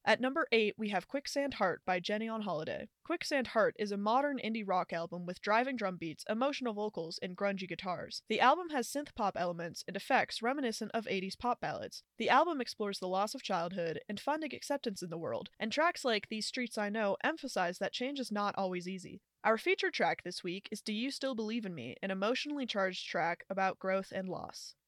At number 8, we have Quicksand Heart by Jenny on Holiday. Quicksand Heart is a modern indie rock album with driving drum beats, emotional vocals, and grungy guitars. The album has synth pop elements and effects reminiscent of 80s pop ballads. The album explores the loss of childhood and finding acceptance in the world, and tracks like These Streets I Know emphasize that change is not always easy. Our featured track this week is Do You Still Believe in Me, an emotionally charged track about growth and loss.